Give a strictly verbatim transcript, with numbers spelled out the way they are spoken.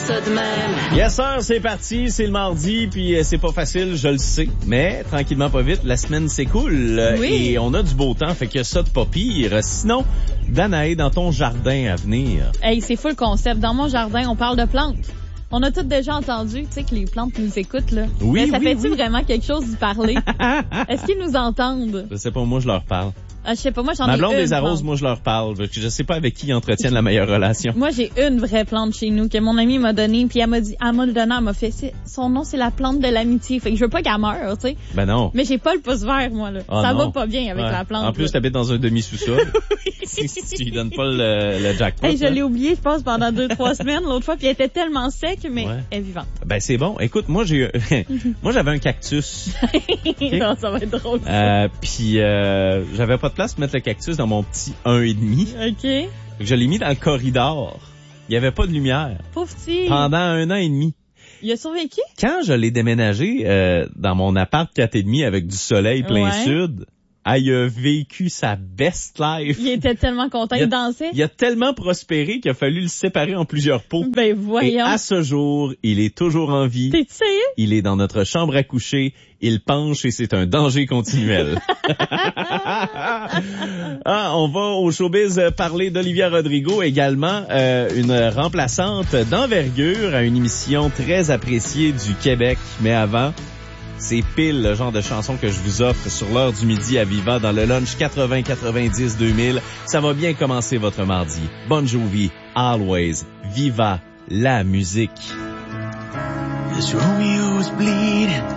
ça de même. Yes sir, c'est parti, c'est le mardi, puis euh, c'est pas facile, je le sais, mais tranquillement pas vite, la semaine s'écoule euh, Oui. et on a du beau temps, fait que ça de pas pire. Sinon, Danae, dans ton jardin à venir. Hey, c'est fou le concept. Dans mon jardin, on parle de plantes. On a tous déjà entendu, tu sais, que les plantes nous écoutent, là. Oui, Mais ça oui, fait-tu oui. vraiment quelque chose d'y parler? Est-ce qu'ils nous entendent? Je sais pas, moi je leur parle. Ah, je sais pas, moi j'en Ma ai blonde une. les arrose, plante. moi je leur parle. Fait que je sais pas avec qui ils entretiennent la meilleure relation. Moi, j'ai une vraie plante chez nous que mon amie m'a donnée, puis elle m'a dit, elle m'a donné, elle m'a fait, c'est- son nom c'est la plante de l'amitié. Fait que je veux pas qu'elle meure, tu sais. Ben non. Mais j'ai pas le pouce vert, moi, là. Ah, ça non. va pas bien avec Ouais. la plante. En plus, là. t'habites dans un demi-sous-sol. si tu lui donnes pas le, le jackpot. Hey, je hein. l'ai oublié, je pense, pendant deux, trois semaines, l'autre fois, puis elle était tellement sec, mais Ouais. elle est vivante. Ben c'est bon. Écoute, moi j'ai moi j'avais un cactus. Non, ça va être drôle. ça. Euh, puis euh, j'avais pas de place pour mettre le cactus dans mon petit un et demi. OK. Fait que je l'ai mis dans le corridor. Il y avait pas de lumière Pauvre petit. pendant un an et demi. Il a survécu? Quand je l'ai déménagé euh, dans mon appart quatre et demi avec du soleil plein Ouais. sud, ah, il a vécu sa best life. Il était tellement content, Il a- il dansait. Il a tellement prospéré qu'il a fallu le séparer en plusieurs pots. Ben Et voyons. à ce jour, il est toujours en vie. T'es-tu sérieux? Il est dans notre chambre à coucher. Il penche et c'est un danger continuel. Ah, on va au showbiz parler d'Olivia Rodrigo, également euh, une remplaçante d'envergure à une émission très appréciée du Québec. Mais avant, c'est pile le genre de chanson que je vous offre sur l'heure du midi à Viva dans le lunch quatre-vingts quatre-vingt-dix deux mille. Ça va bien commencer votre mardi. Bon Jovi, Always, Viva, la musique. As Romeo was bleeding